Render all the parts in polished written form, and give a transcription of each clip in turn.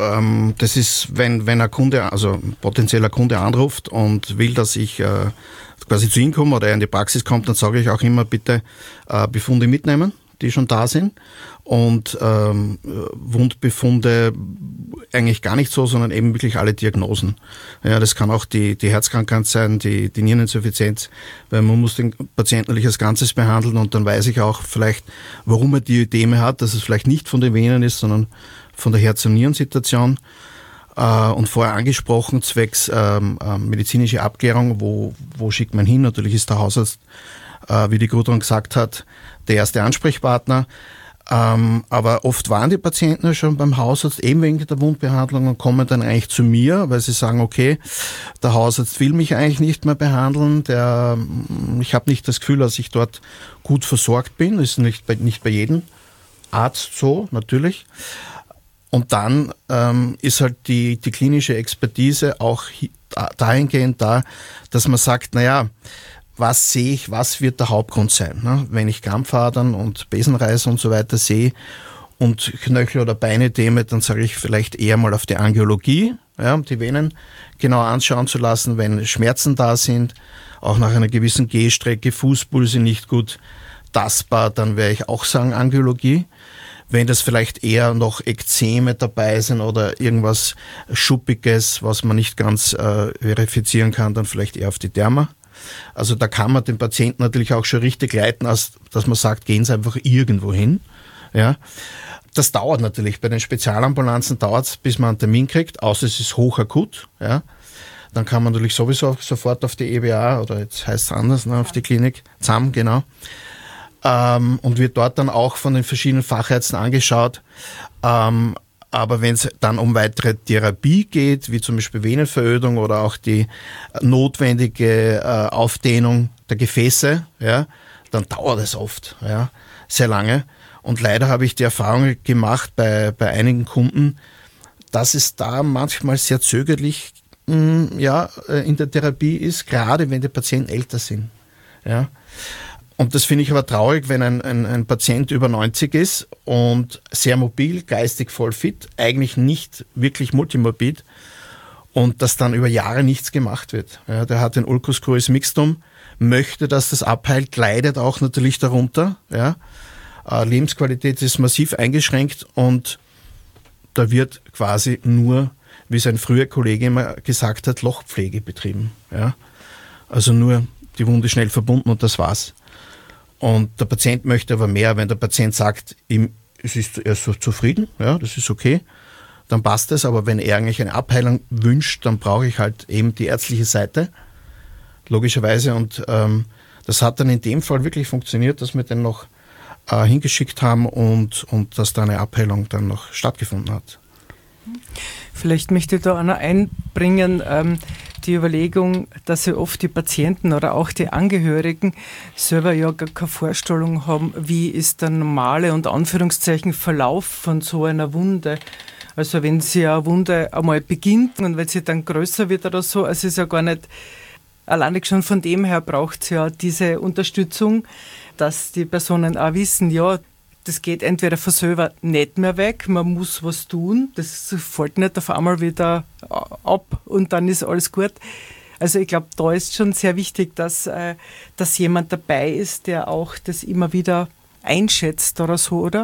Das ist, wenn ein Kunde, also ein potenzieller Kunde anruft und will, dass ich quasi zu ihm komme oder er in die Praxis kommt, dann sage ich auch immer, bitte Befunde mitnehmen, die schon da sind. Und Wundbefunde eigentlich gar nicht so, sondern eben wirklich alle Diagnosen. Ja, das kann auch die Herzkrankheit sein, die Niereninsuffizienz, weil man muss den Patienten natürlich als Ganzes behandeln und dann weiß ich auch vielleicht, warum er die Ödeme hat, dass es vielleicht nicht von den Venen ist, sondern von der Herz- und Nierensituation. Und vorher angesprochen, zwecks medizinische Abklärung, wo schickt man hin? Natürlich ist der Hausarzt, wie die Gudrun gesagt hat, der erste Ansprechpartner. Aber oft waren die Patienten ja schon beim Hausarzt eben wegen der Wundbehandlung und kommen dann eigentlich zu mir, weil sie sagen, okay, der Hausarzt will mich eigentlich nicht mehr behandeln, ich habe nicht das Gefühl, dass ich dort gut versorgt bin. Das ist nicht bei jedem Arzt so, natürlich. Und dann ist halt die klinische Expertise auch dahingehend da, dass man sagt, naja, was sehe ich, was wird der Hauptgrund sein? Ne? Wenn ich Krampfadern und Besenreißer und so weiter sehe und Knöchel- oder Beinödeme, dann sage ich vielleicht eher mal auf die Angiologie, ja, um die Venen genau anschauen zu lassen, wenn Schmerzen da sind, auch nach einer gewissen Gehstrecke, Fußpulse nicht gut tastbar, dann werde ich auch sagen Angiologie. Wenn das vielleicht eher noch Ekzeme dabei sind oder irgendwas Schuppiges, was man nicht ganz verifizieren kann, dann vielleicht eher auf die Derma. Also da kann man den Patienten natürlich auch schon richtig leiten, als dass man sagt, gehen Sie einfach irgendwo hin. Ja. Das dauert natürlich. Bei den Spezialambulanzen dauert es, bis man einen Termin kriegt, außer es ist hochakut. Ja. Dann kann man natürlich sowieso sofort auf die EBA oder jetzt heißt es anders, ne, auf die Klinik, ZAM, genau. Und wird dort dann auch von den verschiedenen Fachärzten angeschaut. Aber wenn es dann um weitere Therapie geht, wie zum Beispiel Venenverödung oder auch die notwendige Aufdehnung der Gefäße, ja, dann dauert es oft, ja, sehr lange. Und leider habe ich die Erfahrung gemacht bei einigen Kunden, dass es da manchmal sehr zögerlich in der Therapie ist, gerade wenn die Patienten älter sind. Ja. Und das finde ich aber traurig, wenn ein Patient über 90 ist und sehr mobil, geistig voll fit, eigentlich nicht wirklich multimorbid und dass dann über Jahre nichts gemacht wird. Ja, der hat den Ulcus cruris mixtum, möchte, dass das abheilt, leidet auch natürlich darunter. Ja. Lebensqualität ist massiv eingeschränkt und da wird quasi nur, wie sein früher Kollege immer gesagt hat, Lochpflege betrieben. Ja. Also nur die Wunde schnell verbunden und das war's. Und der Patient möchte aber mehr. Wenn der Patient sagt, er ist so zufrieden, ja, das ist okay, dann passt es. Aber wenn er eigentlich eine Abheilung wünscht, dann brauche ich halt eben die ärztliche Seite, logischerweise. Und das hat dann in dem Fall wirklich funktioniert, dass wir den noch hingeschickt haben und dass da eine Abheilung dann noch stattgefunden hat. Vielleicht möchte ich da auch noch einbringen, die Überlegung, dass ja oft die Patienten oder auch die Angehörigen selber ja gar keine Vorstellung haben, wie ist der normale und Anführungszeichen Verlauf von so einer Wunde. Also wenn sie eine Wunde einmal beginnt und wenn sie dann größer wird oder so, also es ist ja gar nicht, allein schon von dem her braucht es ja diese Unterstützung, dass die Personen auch wissen, ja, das geht entweder von selber nicht mehr weg, man muss was tun, das fällt nicht auf einmal wieder ab und dann ist alles gut. Also ich glaube, da ist schon sehr wichtig, dass jemand dabei ist, der auch das immer wieder einschätzt oder so, oder?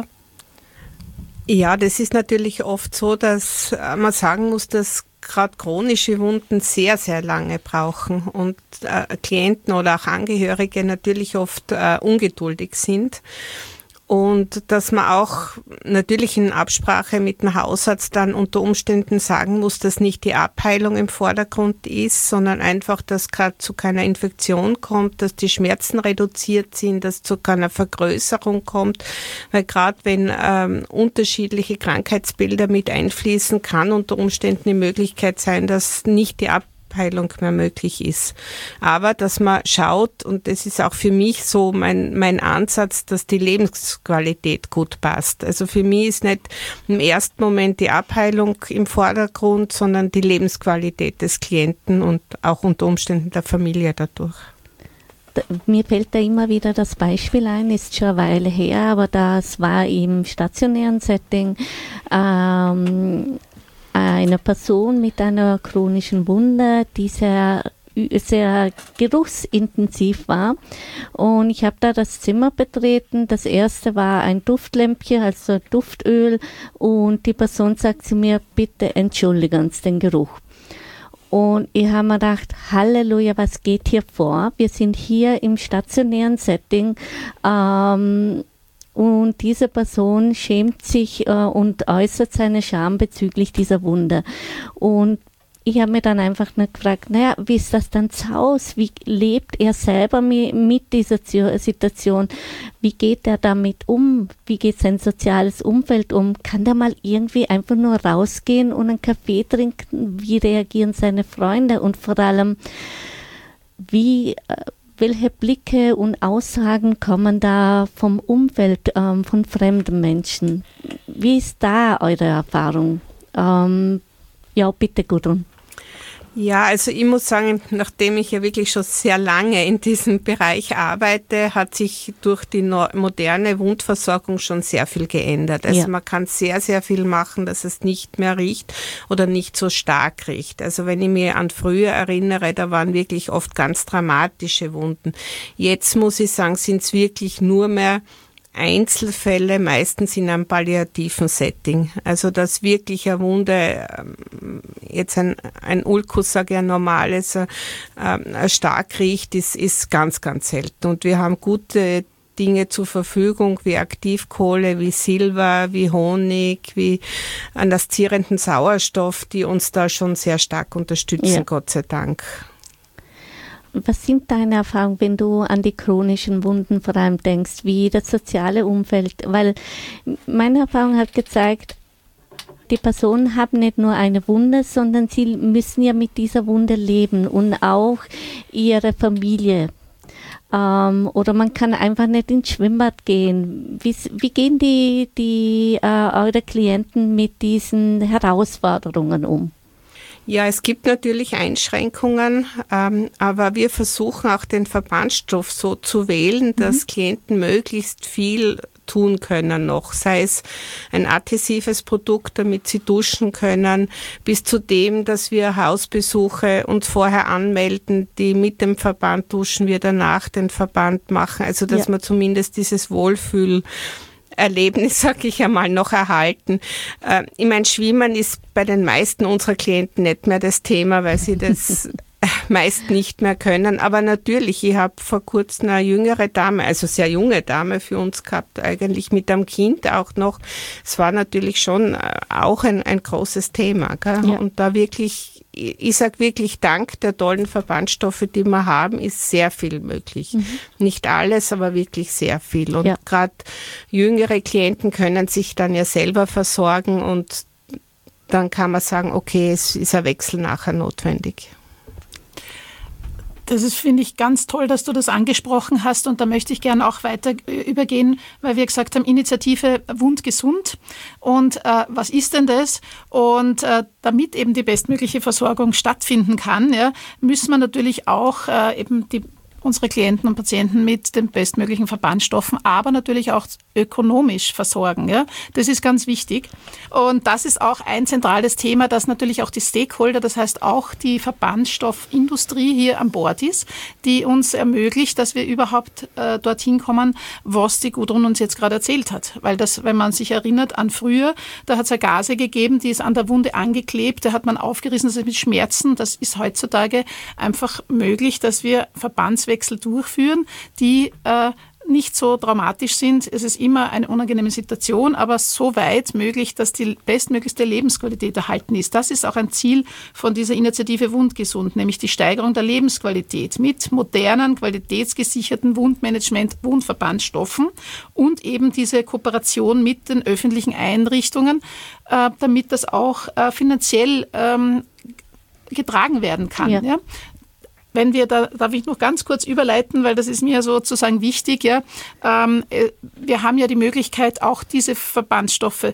Ja, das ist natürlich oft so, dass man sagen muss, dass gerade chronische Wunden sehr, sehr lange brauchen und Klienten oder auch Angehörige natürlich oft ungeduldig sind. Und dass man auch natürlich in Absprache mit dem Hausarzt dann unter Umständen sagen muss, dass nicht die Abheilung im Vordergrund ist, sondern einfach, dass gerade zu keiner Infektion kommt, dass die Schmerzen reduziert sind, dass zu keiner Vergrößerung kommt. Weil gerade wenn unterschiedliche Krankheitsbilder mit einfließen, kann unter Umständen die Möglichkeit sein, dass nicht die Abheilung mehr möglich ist. Aber dass man schaut, und das ist auch für mich so mein Ansatz, dass die Lebensqualität gut passt. Also für mich ist nicht im ersten Moment die Abheilung im Vordergrund, sondern die Lebensqualität des Klienten und auch unter Umständen der Familie dadurch. Mir fällt da immer wieder das Beispiel ein, ist schon eine Weile her, aber das war im stationären Setting. Ein eine Person mit einer chronischen Wunde, die sehr geruchsintensiv war. Und ich habe da das Zimmer betreten. Das erste war ein Duftlämpchen, also Duftöl. Und die Person sagt zu mir, bitte entschuldigen Sie den Geruch. Und ich habe mir gedacht, Halleluja, was geht hier vor? Wir sind hier im stationären Setting. Und diese Person schämt sich und äußert seine Scham bezüglich dieser Wunde. Und ich habe mir dann einfach nur gefragt, naja, wie ist das dann zu Hause? Wie lebt er selber mit dieser Situation? Wie geht er damit um? Wie geht sein soziales Umfeld um? Kann der mal irgendwie einfach nur rausgehen und einen Kaffee trinken? Wie reagieren seine Freunde? Und vor allem, welche Blicke und Aussagen kommen da vom Umfeld, von fremden Menschen? Wie ist da eure Erfahrung? Ja, bitte, Gudrun. Ja, also ich muss sagen, nachdem ich ja wirklich schon sehr lange in diesem Bereich arbeite, hat sich durch die moderne Wundversorgung schon sehr viel geändert. Also man kann sehr, sehr viel machen, dass es nicht mehr riecht oder nicht so stark riecht. Also wenn ich mich an früher erinnere, da waren wirklich oft ganz dramatische Wunden. Jetzt muss ich sagen, sind es wirklich nur mehr Einzelfälle, meistens in einem palliativen Setting. Also dass wirklich eine Wunde, jetzt ein Ulkus, sage ich, ein normales, stark riecht, ist ganz, ganz selten. Und wir haben gute Dinge zur Verfügung, wie Aktivkohle, wie Silber, wie Honig, wie anästhesierenden Sauerstoff, die uns da schon sehr stark unterstützen, Gott sei Dank. Was sind deine Erfahrungen, wenn du an die chronischen Wunden vor allem denkst, wie das soziale Umfeld? Weil meine Erfahrung hat gezeigt, die Personen haben nicht nur eine Wunde, sondern sie müssen ja mit dieser Wunde leben und auch ihre Familie. Oder man kann einfach nicht ins Schwimmbad gehen. Wie gehen eure Klienten mit diesen Herausforderungen um? Ja, es gibt natürlich Einschränkungen, aber wir versuchen auch den Verbandsstoff so zu wählen, dass Klienten möglichst viel tun können noch, sei es ein adhesives Produkt, damit sie duschen können, bis zu dem, dass wir Hausbesuche uns vorher anmelden, die mit dem Verband duschen, wir danach den Verband machen, also dass man zumindest dieses Wohlfühlerlebnis, sag ich einmal, noch erhalten. Ich meine, Schwimmen ist bei den meisten unserer Klienten nicht mehr das Thema, weil sie das meist nicht mehr können. Aber natürlich, ich habe vor kurzem eine jüngere Dame, also sehr junge Dame für uns gehabt, eigentlich mit einem Kind auch noch. Es war natürlich schon auch ein großes Thema. Gell? Ja. Und da wirklich, ich sage wirklich, dank der tollen Verbandstoffe, die wir haben, ist sehr viel möglich. Nicht alles, aber wirklich sehr viel. Und gerade jüngere Klienten können sich dann ja selber versorgen und dann kann man sagen, okay, es ist ein Wechsel nachher notwendig. Das ist, finde ich, ganz toll, dass du das angesprochen hast und da möchte ich gerne auch weiter übergehen, weil wir gesagt haben, Initiative Wundgesund und was ist denn das? Und damit eben die bestmögliche Versorgung stattfinden kann, müssen wir natürlich auch eben unsere Klienten und Patienten mit den bestmöglichen Verbandstoffen, aber natürlich auch ökonomisch versorgen. Ja? Das ist ganz wichtig. Und das ist auch ein zentrales Thema, dass natürlich auch die Stakeholder, das heißt auch die Verbandstoffindustrie hier an Bord ist, die uns ermöglicht, dass wir überhaupt dorthin kommen, was die Gudrun uns jetzt gerade erzählt hat. Weil das, wenn man sich erinnert an früher, da hat es ja Gase gegeben, die ist an der Wunde angeklebt, da hat man aufgerissen, das ist mit Schmerzen. Das ist heutzutage einfach möglich, dass wir Verbandswechsel durchführen, die nicht so dramatisch sind. Es ist immer eine unangenehme Situation, aber so weit möglich, dass die bestmöglichste Lebensqualität erhalten ist. Das ist auch ein Ziel von dieser Initiative Wundgesund, nämlich die Steigerung der Lebensqualität mit modernen, qualitätsgesicherten Wundmanagement, Wundverbandstoffen und eben diese Kooperation mit den öffentlichen Einrichtungen, damit das auch finanziell getragen werden kann. Ja. Wenn wir, darf ich noch ganz kurz überleiten, weil das ist mir sozusagen wichtig, wir haben ja die Möglichkeit, auch diese Verbandstoffe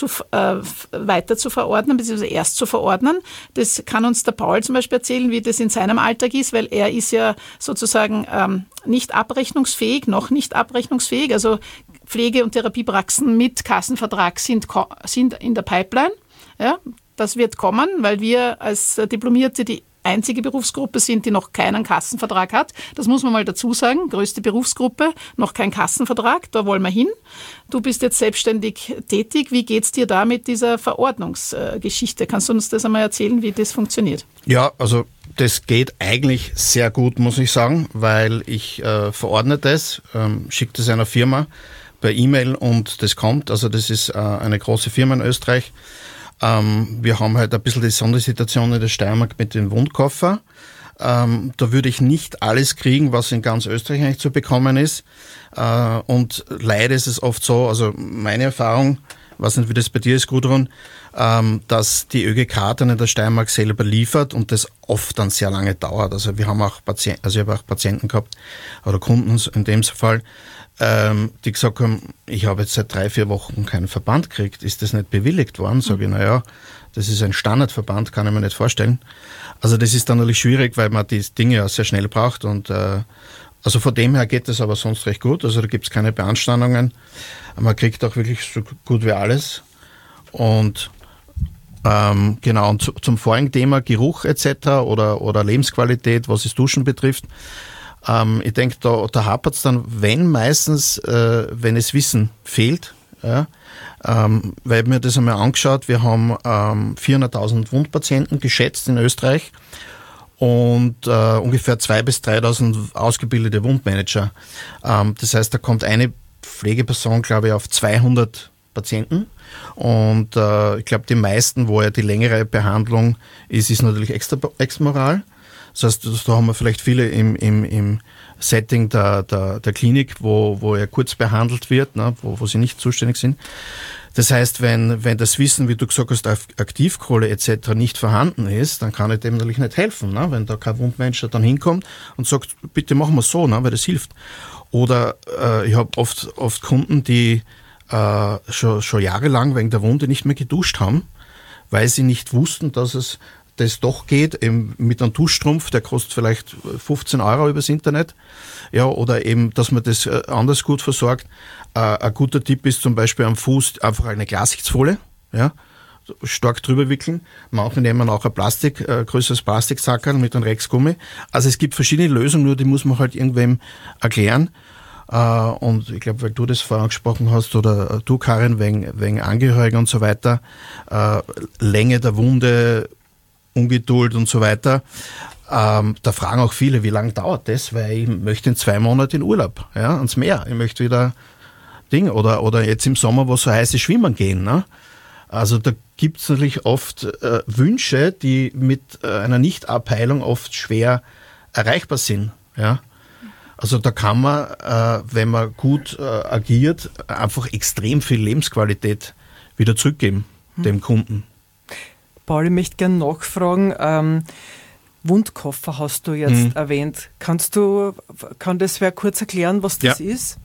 weiter zu verordnen, beziehungsweise erst zu verordnen. Das kann uns der Paul zum Beispiel erzählen, wie das in seinem Alltag ist, weil er ist ja sozusagen nicht abrechnungsfähig, noch nicht abrechnungsfähig. Also Pflege- und Therapiepraxen mit Kassenvertrag sind in der Pipeline. Ja, das wird kommen, weil wir als Diplomierte die einzige Berufsgruppe sind, die noch keinen Kassenvertrag hat. Das muss man mal dazu sagen. Größte Berufsgruppe, noch kein Kassenvertrag, da wollen wir hin. Du bist jetzt selbstständig tätig. Wie geht es dir da mit dieser Verordnungsgeschichte? Kannst du uns das einmal erzählen, wie das funktioniert? Ja, also das geht eigentlich sehr gut, muss ich sagen, weil ich verordne das, schicke das einer Firma per E-Mail und das kommt. Also das ist eine große Firma in Österreich. Wir haben halt ein bisschen die Sondersituation in der Steiermark mit dem Wundkoffer. Da würde ich nicht alles kriegen, was in ganz Österreich eigentlich zu bekommen ist. Und leider ist es oft so, also meine Erfahrung, ich weiß nicht, wie das bei dir ist, Gudrun, dass die ÖGK dann in der Steiermark selber liefert und das oft dann sehr lange dauert. Also wir haben auch Patienten, ich habe auch Patienten gehabt oder Kunden in dem Fall, die gesagt haben, ich habe jetzt seit 3-4 Wochen keinen Verband gekriegt, ist das nicht bewilligt worden? Sage ich, naja, das ist ein Standardverband, kann ich mir nicht vorstellen. Also das ist dann natürlich schwierig, weil man die Dinge ja sehr schnell braucht und also von dem her geht es aber sonst recht gut, also da gibt es keine Beanstandungen, man kriegt auch wirklich so gut wie alles und genau, und zum vorigen Thema Geruch etc. oder Lebensqualität, was das Duschen betrifft, ich denke, da hapert es dann, meistens, wenn es Wissen fehlt. Ja, weil ich mir das einmal angeschaut, wir haben 400.000 Wundpatienten geschätzt in Österreich und ungefähr 2.000 bis 3.000 ausgebildete Wundmanager. Das heißt, da kommt eine Pflegeperson, glaube ich, auf 200 Patienten. Und ich glaube, die meisten, wo ja die längere Behandlung ist natürlich extramoral. Das heißt, da haben wir vielleicht viele im Setting der Klinik, wo er kurz behandelt wird, ne, wo sie nicht zuständig sind. Das heißt, wenn das Wissen, wie du gesagt hast, auf Aktivkohle etc. nicht vorhanden ist, dann kann ich dem natürlich nicht helfen. Ne? Wenn da kein Wundmanager dann hinkommt und sagt, bitte machen wir es so, ne, weil das hilft. Oder ich habe oft Kunden, die schon jahrelang wegen der Wunde nicht mehr geduscht haben, weil sie nicht wussten, dass es das doch geht, eben mit einem Duschstrumpf, der kostet vielleicht 15 € übers Internet, ja, oder eben, dass man das anders gut versorgt. Ein guter Tipp ist zum Beispiel am Fuß einfach eine Glassichtsfolie, ja, stark drüber wickeln. Manche nehmen auch ein größeres Plastiksackerl mit einem Rexgummi. Also es gibt verschiedene Lösungen, nur die muss man halt irgendwem erklären. Und ich glaube, weil du das vorher angesprochen hast, oder du, Karin, wegen Angehörigen und so weiter, Länge der Wunde, Ungeduld und so weiter. Da fragen auch viele, wie lange dauert das? Weil ich möchte in 2 Monaten in Urlaub, ja, ans Meer. Ich möchte wieder oder jetzt im Sommer, wo es so heiß ist, schwimmen gehen. Ne? Also da gibt es natürlich oft Wünsche, die mit einer Nichtabheilung oft schwer erreichbar sind. Ja? Also da kann man, wenn man gut agiert, einfach extrem viel Lebensqualität wieder zurückgeben dem Kunden. Paul, ich möchte gerne nachfragen, Wundkoffer hast du jetzt erwähnt. Kann das wer kurz erklären, was das ist?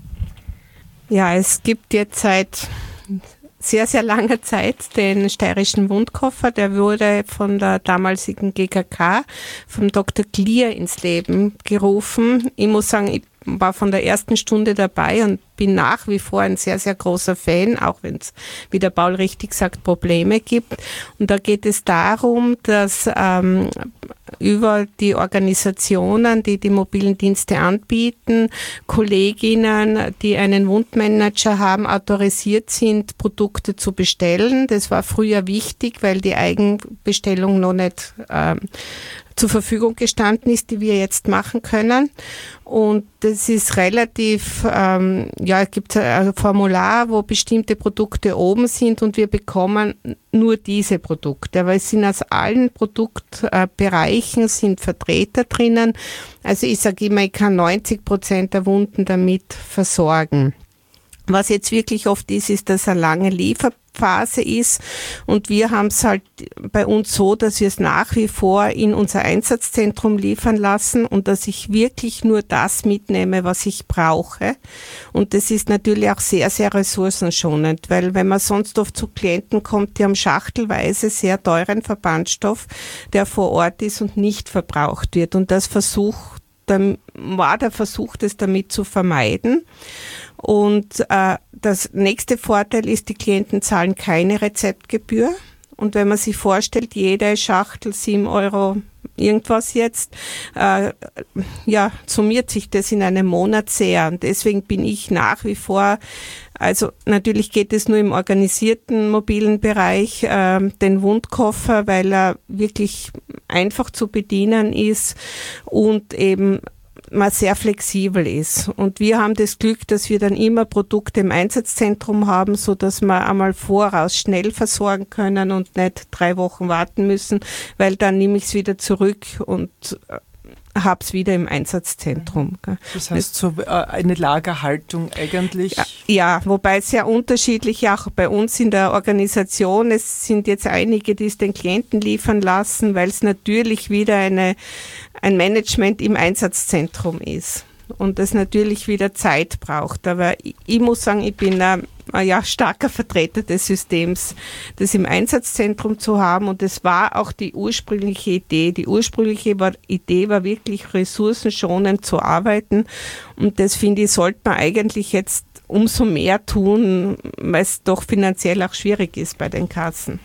Ja, es gibt jetzt seit sehr, sehr langer Zeit den steirischen Wundkoffer. Der wurde von der damaligen GKK, vom Dr. Klier ins Leben gerufen. Ich muss sagen, ich war von der ersten Stunde dabei und bin nach wie vor ein sehr, sehr großer Fan, auch wenn es, wie der Paul richtig sagt, Probleme gibt. Und da geht es darum, dass über die Organisationen, die die mobilen Dienste anbieten, Kolleginnen, die einen Wundmanager haben, autorisiert sind, Produkte zu bestellen. Das war früher wichtig, weil die Eigenbestellung noch nicht zur Verfügung gestanden ist, die wir jetzt machen können. Und das ist relativ, es gibt ein Formular, wo bestimmte Produkte oben sind und wir bekommen nur diese Produkte. Aber es sind aus allen Produktbereichen sind Vertreter drinnen. Also ich sage immer, ich kann 90% der Wunden damit versorgen. Was jetzt wirklich oft ist, dass eine lange Lieferphase ist und wir haben es halt bei uns so, dass wir es nach wie vor in unser Einsatzzentrum liefern lassen und dass ich wirklich nur das mitnehme, was ich brauche. Und das ist natürlich auch sehr, sehr ressourcenschonend, weil wenn man sonst oft zu Klienten kommt, die haben schachtelweise sehr teuren Verbandstoff, der vor Ort ist und nicht verbraucht wird. Und das war der Versuch, das damit zu vermeiden. Und das nächste Vorteil ist, die Klienten zahlen keine Rezeptgebühr Und wenn man sich vorstellt, jede Schachtel 7 Euro irgendwas jetzt, summiert sich das in einem Monat sehr. Und deswegen bin ich nach wie vor, also natürlich geht es nur im organisierten mobilen Bereich, den Wundkoffer, weil er wirklich einfach zu bedienen ist und eben man sehr flexibel ist. Und wir haben das Glück, dass wir dann immer Produkte im Einsatzzentrum haben, so dass wir einmal voraus schnell versorgen können und nicht 3 Wochen warten müssen, weil dann nehme ich es wieder zurück und habe es wieder im Einsatzzentrum. Das heißt, so eine Lagerhaltung eigentlich? Ja, wobei es sehr unterschiedlich auch bei uns in der Organisation, es sind jetzt einige, die es den Klienten liefern lassen, weil es natürlich wieder ein Management im Einsatzzentrum ist und das natürlich wieder Zeit braucht. Aber ich muss sagen, ich bin ein starker Vertreter des Systems, das im Einsatzzentrum zu haben, und das war auch die ursprüngliche Idee. Die ursprüngliche Idee war wirklich ressourcenschonend zu arbeiten, und das, finde ich, sollte man eigentlich jetzt umso mehr tun, weil es doch finanziell auch schwierig ist bei den Kassen.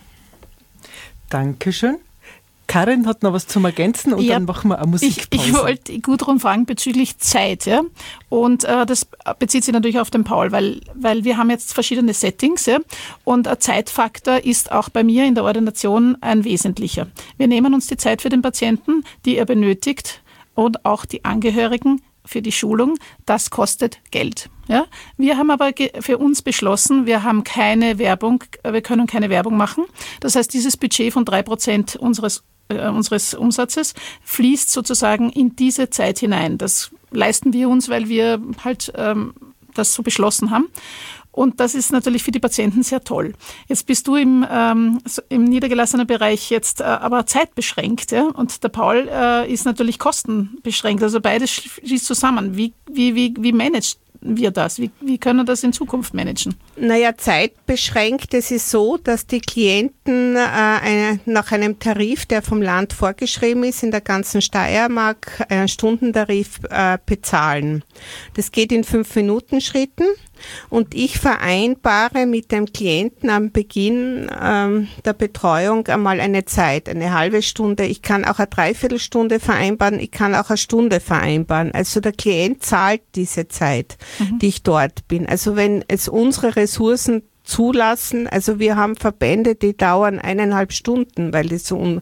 Dankeschön. Karin hat noch was zum Ergänzen und dann machen wir eine Musikpause. Ich wollte Gudrun fragen bezüglich Zeit. Ja? Und das bezieht sich natürlich auf den Paul, weil wir haben jetzt verschiedene Settings. Ja? Und ein Zeitfaktor ist auch bei mir in der Ordination ein wesentlicher. Wir nehmen uns die Zeit für den Patienten, die er benötigt, und auch die Angehörigen für die Schulung. Das kostet Geld. Ja? Wir haben aber für uns beschlossen, wir haben keine Werbung, wir können keine Werbung machen. Das heißt, dieses Budget von 3% unseres Umsatzes fließt sozusagen in diese Zeit hinein. Das leisten wir uns, weil wir halt das so beschlossen haben. Und das ist natürlich für die Patienten sehr toll. Jetzt bist du im niedergelassenen Bereich jetzt aber zeitbeschränkt, ja? Und der Paul ist natürlich kostenbeschränkt. Also beides schließt zusammen. Wie managt wir das? Wie können wir das in Zukunft managen? Naja, zeitbeschränkt. Es ist so, dass die Klienten nach einem Tarif, der vom Land vorgeschrieben ist, in der ganzen Steiermark, einen Stundentarif bezahlen. Das geht in 5-Minuten-Schritten. Und ich vereinbare mit dem Klienten am Beginn der Betreuung einmal eine Zeit, eine halbe Stunde. Ich kann auch eine Dreiviertelstunde vereinbaren, ich kann auch eine Stunde vereinbaren. Also der Klient zahlt diese Zeit, die ich dort bin. Also wenn es unsere Ressourcen zulassen, also wir haben Verbände, die dauern 1,5 Stunden, weil das so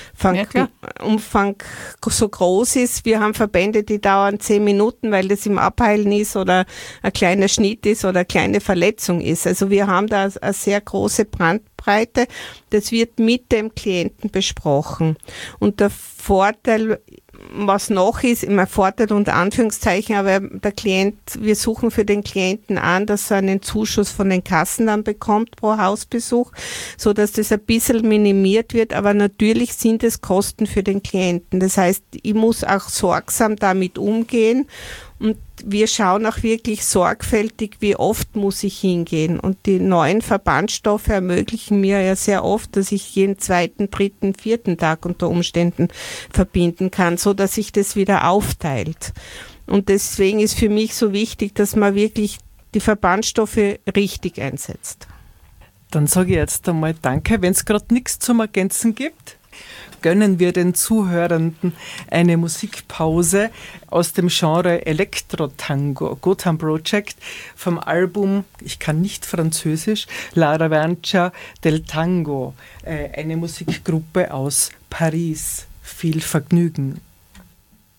Umfang so groß ist. Wir haben Verbände, die dauern 10 Minuten, weil das im Abheilen ist oder ein kleiner Schnitt ist oder eine kleine Verletzung ist. Also wir haben da eine sehr große Bandbreite. Das wird mit dem Klienten besprochen. Und der Vorteil, was noch ist, immer Vorteil unter Anführungszeichen, aber der Klient, wir suchen für den Klienten an, dass er einen Zuschuss von den Kassen dann bekommt pro Hausbesuch, so dass das ein bisschen minimiert wird, aber natürlich sind es Kosten für den Klienten. Das heißt, ich muss auch sorgsam damit umgehen, und wir schauen auch wirklich sorgfältig, wie oft muss ich hingehen. Und die neuen Verbandstoffe ermöglichen mir ja sehr oft, dass ich jeden 2., 3., 4. Tag unter Umständen verbinden kann, so dass sich das wieder aufteilt. Und deswegen ist für mich so wichtig, dass man wirklich die Verbandstoffe richtig einsetzt. Dann sage ich jetzt einmal Danke. Wenn es gerade nichts zum Ergänzen gibt, gönnen wir den Zuhörenden eine Musikpause aus dem Genre Elektro-Tango, Gotham Project, vom Album, ich kann nicht Französisch, La Revancha del Tango, eine Musikgruppe aus Paris. Viel Vergnügen.